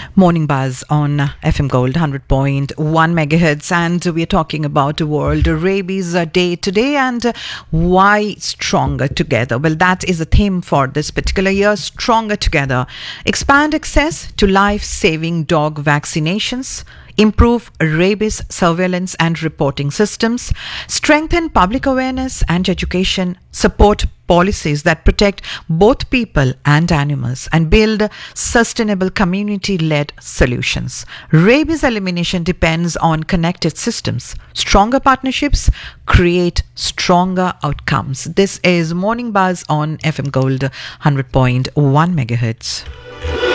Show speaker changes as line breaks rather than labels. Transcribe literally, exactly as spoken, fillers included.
Morning Buzz on F M Gold one hundred point one megahertz, and we are talking about World Rabies Day today and why stronger together. Well, that is the theme for this particular year, stronger together. Expand access to life-saving dog vaccinations, improve rabies surveillance and reporting systems, strengthen public awareness and education, support policies that protect both people and animals, and build sustainable community-led solutions. Rabies elimination depends on connected systems. Stronger partnerships create stronger outcomes. This is Morning Buzz on F M Gold one hundred point one megahertz.